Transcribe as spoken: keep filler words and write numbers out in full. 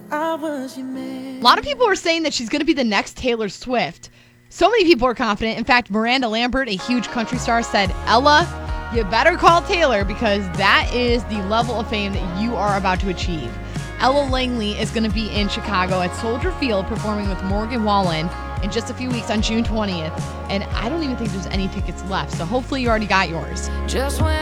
I was your man. A lot of people are saying that she's going to be the next Taylor Swift. So many people are confident. In fact, Miranda Lambert, a huge country star, said, Ella, you better call Taylor because that is the level of fame that you are about to achieve. Ella Langley is going to be in Chicago at Soldier Field performing with Morgan Wallen in just a few weeks on June twentieth. And I don't even think there's any tickets left. So hopefully you already got yours. Just when